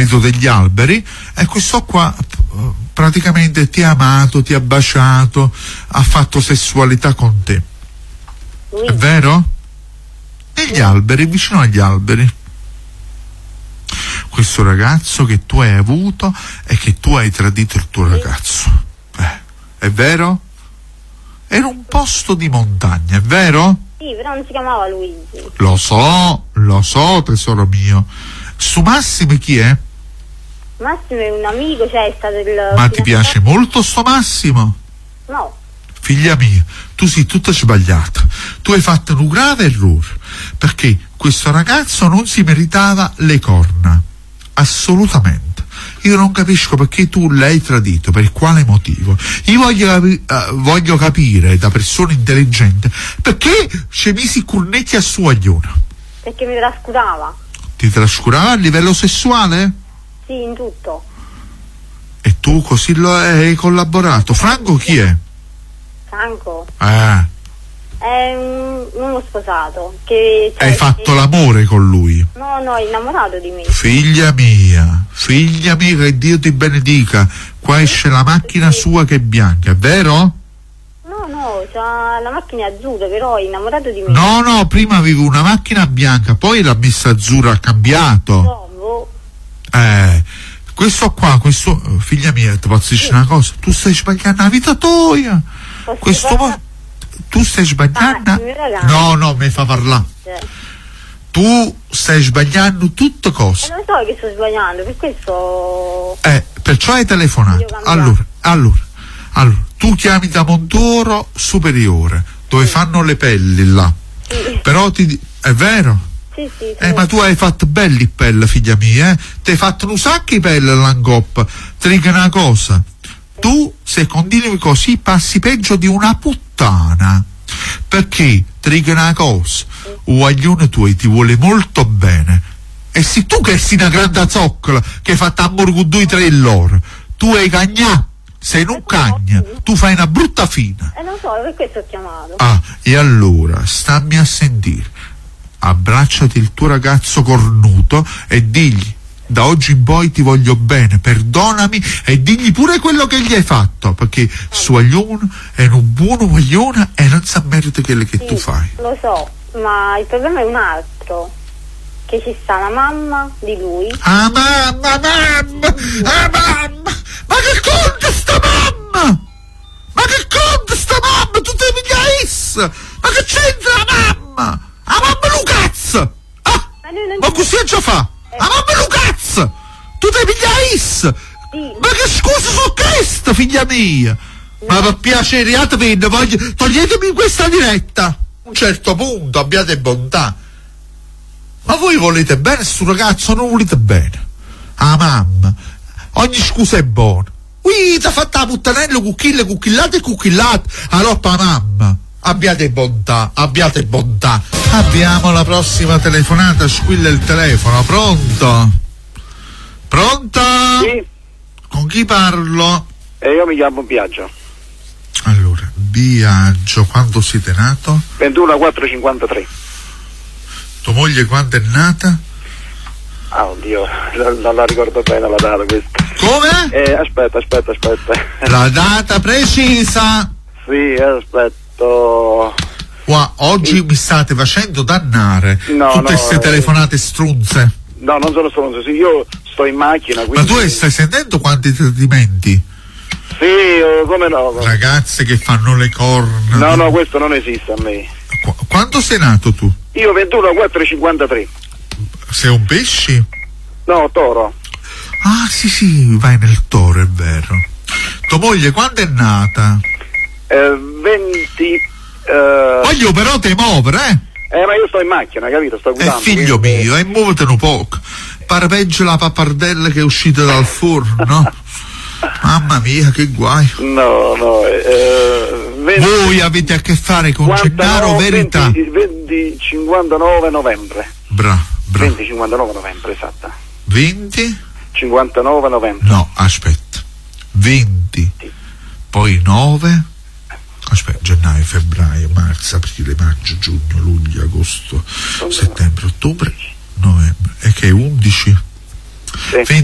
spirito degli alberi, e questo qua praticamente ti ha amato, ti ha baciato, ha fatto sessualità con te. È vero? Negli alberi, vicino agli alberi. Questo ragazzo che tu hai avuto e che tu hai tradito il tuo ragazzo. È vero? Era un posto di montagna, è vero? Sì, però non si chiamava Luigi. Lo so, tesoro mio. Su Massimo chi è? Massimo è un amico, cioè è stato il... Ma ti piace molto sto Massimo? No. Figlia mia, tu sei tutta sbagliata. Tu hai fatto un grave errore, perché questo ragazzo non si meritava le corna. Assolutamente. Io non capisco perché tu l'hai tradito, per quale motivo. Io voglio capire da persona intelligente perché ci misi i cornetti a suo aglione. Perché mi trascurava. Ti trascurava a livello sessuale? Sì, in tutto. E tu così lo hai collaborato. Franco chi è? Franco? È uno sposato. Che, cioè, hai fatto l'amore con lui? No, è innamorato di me. Figlia mia, che Dio ti benedica. Qua esce la macchina sua che è bianca, è vero? No, c'ha la macchina azzurra, però è innamorato di me. No, prima avevo una macchina bianca, poi l'ha messa azzurra, ha cambiato. No. Questo, figlia mia, ti posso dire una cosa? Tu stai sbagliando la vita tua. Tu stai sbagliando? No, mi fa parlare. Tu stai sbagliando tutte cose. Non so che sto sbagliando, per questo... Perciò hai telefonato. Allora, tu chiami da Montoro Superiore, dove fanno le pelli là. Sì. Però è vero? Sì. Ma tu hai fatto belli pelle, figlia mia, ti hai fatto un sacco di pelle all'angoppa. Ti dico una cosa, tu se continui così passi peggio di una puttana, perché ti dico una cosa, un guaglione tuo ti vuole molto bene, e se tu che sei una grande zoccola che hai fatto amore con 2-3 loro, tu hai cagnato. Se non cagna, tu fai una brutta fine. Non so, per questo ho chiamato. E allora, stammi a sentire. Abbracciati il tuo ragazzo cornuto e digli: da oggi in poi ti voglio bene, perdonami, e digli pure quello che gli hai fatto, perché suo aglione è un buono guaglione e non sa merito quello che tu fai. Lo so, ma il problema è un altro. Che ci sta la mamma di lui. Mamma! Ma che conta sta mamma? Tu te mi ma che c'entra la mamma? La mamma Lucazza! Ma così già fa? La mamma Lucazza! Tu te mi sì. Ma che scusa su questo, figlia mia? Ma per piacere, toglietemi questa diretta. A un certo punto abbiate bontà. Ma voi volete bene sto ragazzo, non volete bene? Mamma, ogni scusa è buona. Ti ha fatto la puttanella cucchillate. Allora mamma, abbiate bontà. Abbiamo la prossima telefonata, squilla il telefono. Pronto? Sì. Con chi parlo? Io mi chiamo Biagio. Allora, Biagio, quando siete nato? 21/4/53. Tua moglie quando è nata? Oddio, non la ricordo bene la data questa. Come? Aspetta. La data precisa? Sì, aspetto. Oggi mi state facendo dannare tutte queste telefonate strunze. No, non sono stronzo, sì, io sto in macchina, quindi... Ma tu stai sentendo quanti tradimenti? Sì, come no? Ragazze che fanno le corna. No, questo non esiste a me. Quando sei nato tu? Io 21/4/53. Sei un pesci? No, toro. Sì, vai nel toro, è vero. Tua moglie quando è nata? 20... Voglio però te muovere, ma io sto in macchina, capito? Sto guidando. Figlio mio, e muovetene un poco. Pare peggio la pappardella che è uscita dal forno. Mamma mia, che guai. No, 20, voi avete a che fare con Gennaro Verità. 59 novembre. Bravo. 59 novembre, esatta. 59 novembre. No, aspetta. 20. Sì. Poi 9. Aspetta, gennaio, febbraio, marzo, aprile, maggio, giugno, luglio, agosto, settembre, ottobre, novembre. E che è 11? Sì.